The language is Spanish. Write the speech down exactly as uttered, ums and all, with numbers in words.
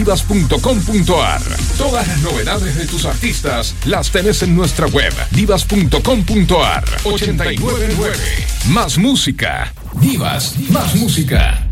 divas punto com punto ar. Todas las novedades de tus artistas las tenés en nuestra web divas punto com punto ar. ochenta y nueve nueve. Más música. Divas, más música.